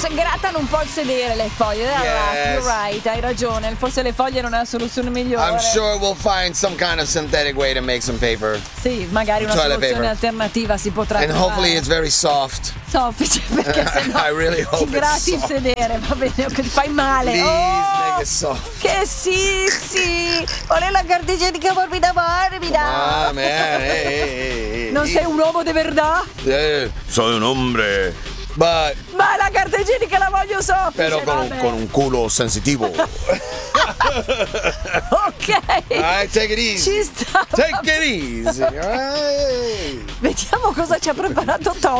grattano un po' il sedere le foglie. You're right, hai ragione. Forse le foglie non è la soluzione migliore. I'm sure we'll find some kind of synthetic way to make some paper. Sì, magari una Toilet soluzione paper. alternativa si potrà And trovare. hopefully it's very soft. Soffice, perché sennò I really hope ti gratti il it's soft. sedere, va bene, che ti fai male. Please Oh, make it soft. che sì. Qual è la carta igienica morbida? Ah, man, hey. Non sei un uomo di verità? Soy un hombre. But, Ma la carta igienica la voglio soffice. pero con un culo sensitivo. Ok. Alright, take it easy. Ci sta. Take it easy. Alright. Vediamo cosa ci ha preparato Tom.